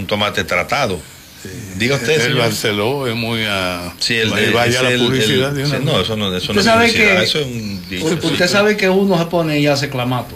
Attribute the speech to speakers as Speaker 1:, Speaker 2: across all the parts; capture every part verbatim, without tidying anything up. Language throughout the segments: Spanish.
Speaker 1: un tomate tratado. Sí. Diga usted,
Speaker 2: el
Speaker 1: señor.
Speaker 2: Barceló es muy a...
Speaker 1: Sí, el,
Speaker 2: vaya
Speaker 1: el,
Speaker 2: la
Speaker 1: el,
Speaker 2: publicidad
Speaker 1: el,
Speaker 2: de una
Speaker 1: sí, no, eso no, eso no es
Speaker 3: sabe
Speaker 1: publicidad,
Speaker 3: que,
Speaker 1: eso es un dicho.
Speaker 3: Usted sí, sabe que uno se pone y hace clamato.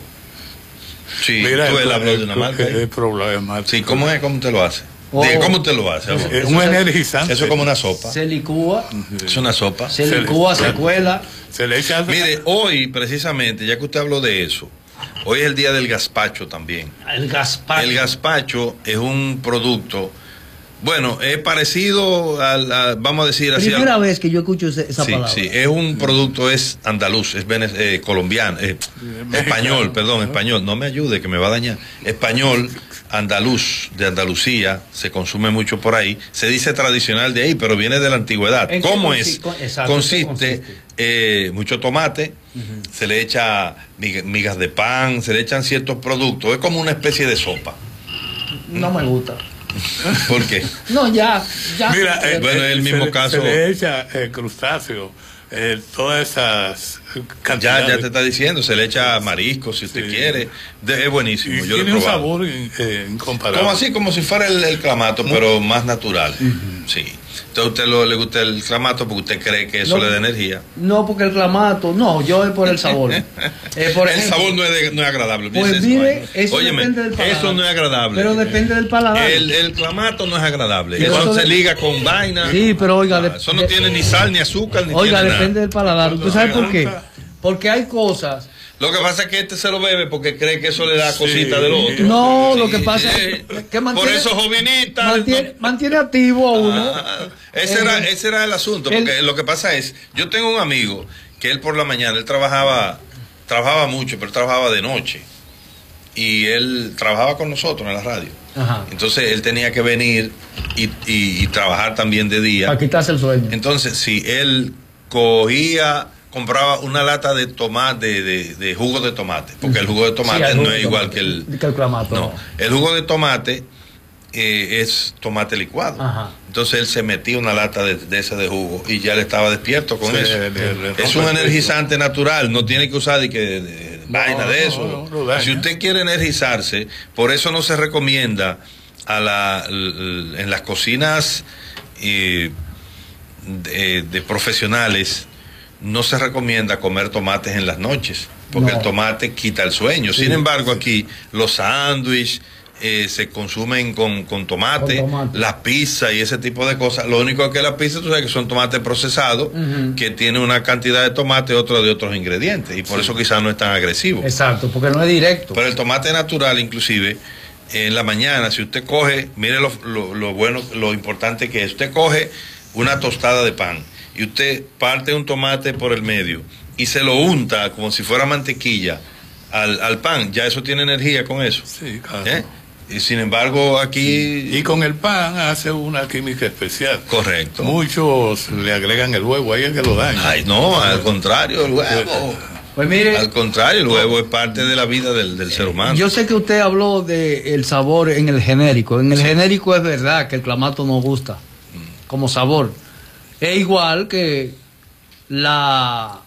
Speaker 1: Sí,
Speaker 2: mira,
Speaker 1: tú él habló
Speaker 2: el,
Speaker 1: de una marca.
Speaker 2: El, el problema.
Speaker 1: Sí, ¿cómo es? ¿Cómo te lo hace?
Speaker 3: Oh,
Speaker 1: Diga, ¿cómo te lo hace?
Speaker 2: Es un energizante.
Speaker 1: Eso es como una sopa.
Speaker 3: Se licúa.
Speaker 1: Es una sopa.
Speaker 3: Se licúa, se, se cuela.
Speaker 2: Se le echa...
Speaker 1: Mire, hoy precisamente, ya que usted habló de eso, hoy es el día del gazpacho también.
Speaker 3: El gazpacho.
Speaker 1: El gazpacho es un producto, bueno, es parecido al, a, vamos a decir así.
Speaker 3: Primera
Speaker 1: al,
Speaker 3: vez que yo escucho esa
Speaker 1: sí,
Speaker 3: palabra.
Speaker 1: Sí, es un producto, es andaluz, es vene, eh, colombiano, eh, español, perdón, español, no me ayude que me va a dañar. Español, andaluz, de Andalucía, se consume mucho por ahí, se dice tradicional de ahí, pero viene de la antigüedad. ¿Cómo es?
Speaker 3: Exacto,
Speaker 1: consiste,
Speaker 3: consiste?
Speaker 1: Eh, mucho tomate, uh-huh. se le echa migas de pan, se le echan ciertos productos, es como una especie de sopa.
Speaker 3: No me gusta.
Speaker 1: ¿Por qué?
Speaker 3: No, ya, ya.
Speaker 2: Mira, eh,
Speaker 1: bueno, es el mismo
Speaker 2: se,
Speaker 1: caso.
Speaker 2: Se le echa eh, crustáceo, eh, todas esas
Speaker 1: cantidades. Ya, ya te está diciendo, se le echa mariscos si usted sí. quiere. De, es buenísimo.
Speaker 2: Y
Speaker 1: yo
Speaker 2: tiene
Speaker 1: lo he
Speaker 2: un sabor eh, incomparable.
Speaker 1: Como así, como si fuera el, el clamato, ¿no? Pero más natural.
Speaker 3: Uh-huh.
Speaker 1: Sí. Entonces a usted lo, le gusta el clamato porque usted cree que eso
Speaker 3: no,
Speaker 1: le da energía.
Speaker 3: No, porque el clamato, no, yo es por el sabor. eh, por
Speaker 1: el
Speaker 3: ejemplo,
Speaker 1: sabor no es, de, no es agradable.
Speaker 3: Pues mire, eso
Speaker 1: Óyeme,
Speaker 3: depende del paladar.
Speaker 1: Eso no es agradable.
Speaker 3: Pero depende del paladar.
Speaker 1: El, el clamato no es agradable.
Speaker 3: Pero
Speaker 1: Cuando
Speaker 3: de...
Speaker 1: se liga con vaina.
Speaker 3: Sí, pero oiga.
Speaker 1: Ah,
Speaker 3: de...
Speaker 1: eso no de... tiene ni sal, ni azúcar, ni
Speaker 3: Oiga,
Speaker 1: tiene
Speaker 3: depende
Speaker 1: nada.
Speaker 3: del paladar. ¿Usted sabe por qué? Porque hay cosas.
Speaker 1: Lo que pasa es que este se lo bebe porque cree que eso le da cosita sí. de lo otro.
Speaker 3: No, sí, lo que pasa
Speaker 1: sí.
Speaker 3: es que mantiene,
Speaker 1: por eso jovenita
Speaker 3: mantiene, no. mantiene activo a uno.
Speaker 1: Ah, ese, eh, era, ese era el asunto, porque el, lo que pasa es, yo tengo un amigo que él por la mañana, él trabajaba, trabajaba mucho, pero trabajaba de noche. Y él trabajaba con nosotros en la radio.
Speaker 3: Ajá.
Speaker 1: Entonces él tenía que venir y, y, y trabajar también de día.
Speaker 3: Para quitarse el sueño.
Speaker 1: Entonces, si él cogía... compraba una lata de tomate, de, de, de jugo de tomate, porque el jugo de tomate sí, no es igual que el,
Speaker 3: que el clamato.
Speaker 1: No, el jugo de tomate eh, es tomate licuado.
Speaker 3: Ajá.
Speaker 1: Entonces él se metía una lata de, de ese de jugo y ya le estaba despierto con sí, eso. Le, le, le es un energizante natural, no tiene que usar de, que, de, de no, vaina de eso.
Speaker 2: No, no, no si
Speaker 1: usted quiere energizarse, por eso no se recomienda a la, en las cocinas eh, de, de profesionales. No se recomienda comer tomates en las noches, porque no. el tomate quita el sueño. Sí, Sin embargo, sí. aquí los sándwiches eh, se consumen con, con, tomate, con tomate, las pizzas y ese tipo de cosas. Lo único que las pizzas, tú sabes que son tomates procesados, uh-huh. que tienen una cantidad de tomate, otra de otros ingredientes, y por sí. eso quizás no es tan agresivo.
Speaker 3: Exacto, porque no es directo.
Speaker 1: Pero el tomate natural, inclusive, en la mañana, si usted coge, mire lo, lo, lo bueno, lo importante que es, usted coge una tostada de pan, y usted parte un tomate por el medio y se lo unta como si fuera mantequilla al, al pan, ya eso tiene energía con eso.
Speaker 2: Sí, claro.
Speaker 1: ¿Eh? Y sin embargo aquí...
Speaker 2: Y con el pan hace una química especial.
Speaker 1: Correcto.
Speaker 2: Muchos le agregan el huevo, ahí es que lo dañan.
Speaker 1: Ay, no, al contrario, el huevo.
Speaker 3: Pues mire,
Speaker 1: al contrario, el huevo es parte de la vida del, del ser humano.
Speaker 3: Yo sé que usted habló del sabor en el genérico. En el sí. genérico es verdad que el clamato no gusta mm. como sabor. Es igual que la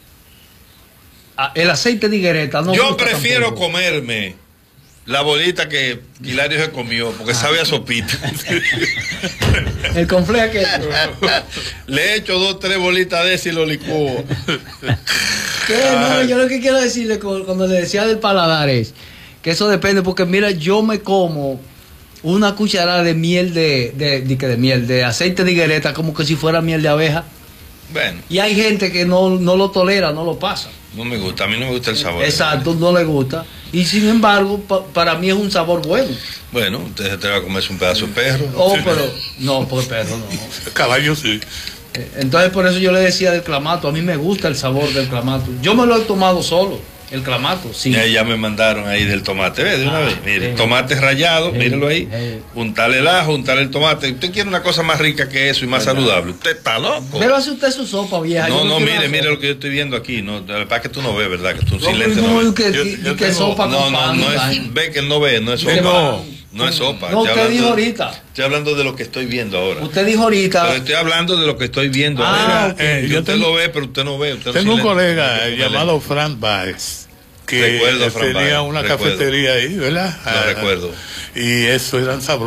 Speaker 3: el aceite de higuereta. No
Speaker 1: Yo prefiero tampoco. comerme la bolita que Hilario se comió, porque ah. sabe a sopita.
Speaker 3: El conflé que
Speaker 1: le echo dos, tres bolitas de ese y lo licúo.
Speaker 3: No, yo lo que quiero decirle cuando le decía del paladar es que eso depende, porque mira, yo me como una cucharada de miel de, de, de, de, de miel, de aceite de higuereta, como que si fuera miel de abeja.
Speaker 1: Bueno.
Speaker 3: Y hay gente que no, no lo tolera, no lo pasa.
Speaker 1: No me gusta, a mí no me gusta el sabor.
Speaker 3: Exacto, no le gusta. Y sin embargo, pa, para mí es un sabor bueno.
Speaker 1: Bueno, usted te va a comerse un pedazo de perro.
Speaker 3: Oh, pero no, por perro no.
Speaker 2: Caballo sí.
Speaker 3: Entonces por eso yo le decía del clamato, a mí me gusta el sabor del clamato. Yo me lo he tomado solo. El clamato, sí.
Speaker 1: Ya, ya me mandaron ahí del tomate, ¿ves? De una ah, vez. Mire, eh, tomate rallado, eh, mírelo ahí. Eh. Untarle el ajo, untarle el tomate. Usted quiere una cosa más rica que eso y más ¿verdad? saludable. Usted está loco.
Speaker 3: Pero hace usted su sopa vieja.
Speaker 1: No, no, mire, mire lo que yo estoy viendo aquí. No, la verdad que tú no ves, ¿verdad? Que tú un silente
Speaker 3: no,
Speaker 1: no
Speaker 3: que,
Speaker 1: ves.
Speaker 3: yo, yo, yo que sopa
Speaker 1: no,
Speaker 3: con
Speaker 1: no,
Speaker 3: pan,
Speaker 1: no es, ve que él no ve, no es sopa. No, no es sopa.
Speaker 3: No, usted dijo ahorita.
Speaker 1: Estoy hablando de lo que estoy viendo ahora.
Speaker 3: Usted dijo ahorita.
Speaker 1: Pero estoy hablando de lo que estoy viendo
Speaker 3: ah,
Speaker 1: ahora.
Speaker 3: Okay.
Speaker 1: Eh, yo usted tengo, lo ve, pero usted no ve. Usted
Speaker 2: tengo
Speaker 1: no
Speaker 2: un colega llamado Frank Baez, que
Speaker 1: recuerdo,
Speaker 2: tenía una
Speaker 1: recuerdo.
Speaker 2: cafetería ahí, ¿verdad?
Speaker 1: Lo recuerdo.
Speaker 2: Y eso eran sabrosos.